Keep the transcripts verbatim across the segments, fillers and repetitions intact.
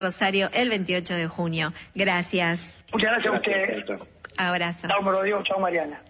Rosario el veintiocho de junio. Gracias. Muchas gracias a usted. Abrazo. Chao, Merodio. Chao, Mariana.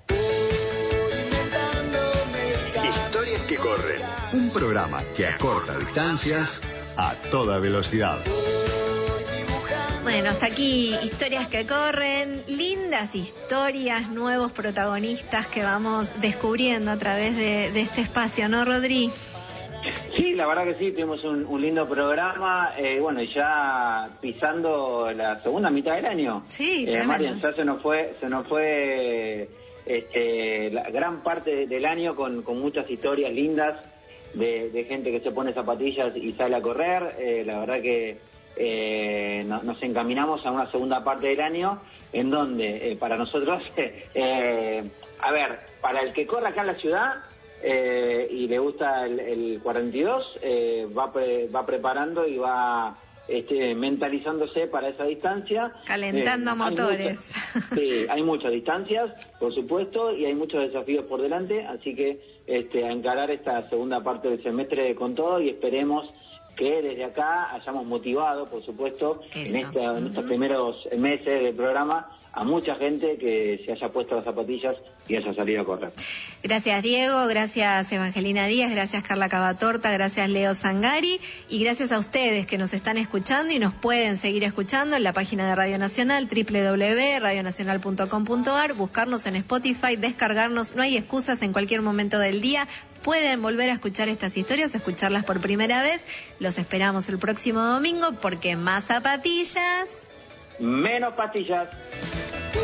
Historias que corren. Un programa que acorta distancias a toda velocidad. Bueno, hasta aquí historias que corren, lindas historias, nuevos protagonistas que vamos descubriendo a través de, de este espacio, ¿no, Rodri? Sí, la verdad que sí, tuvimos un, un lindo programa, eh, bueno, y ya pisando la segunda mitad del año. Sí, eh, Marian, ya se nos fue, se nos fue este, la gran parte del año con, con muchas historias lindas de, de gente que se pone zapatillas y sale a correr. Eh, la verdad que eh, no, nos encaminamos a una segunda parte del año en donde eh, para nosotros, eh, a ver, para el que corre acá en la ciudad, Eh, y le gusta el, el cuarenta y dos, eh, va, pre, va preparando y va este, mentalizándose para esa distancia. Calentando eh, motores. Hay muchas, sí, hay muchas distancias, por supuesto, y hay muchos desafíos por delante, así que este, a encarar esta segunda parte del semestre con todo y esperemos que desde acá hayamos motivado, por supuesto, en, esta, en estos primeros meses del programa, a mucha gente que se haya puesto las zapatillas y haya salido a correr. Gracias, Diego, gracias Evangelina Díaz, gracias Carla Cavatorta, gracias Leo Sangari y gracias a ustedes que nos están escuchando y nos pueden seguir escuchando en la página de Radio Nacional, doble u doble u doble u punto radio nacional punto com punto a r, buscarnos en Spotify, descargarnos, no hay excusas, en cualquier momento del día pueden volver a escuchar estas historias, escucharlas por primera vez. Los esperamos el próximo domingo porque más zapatillas, menos pastillas.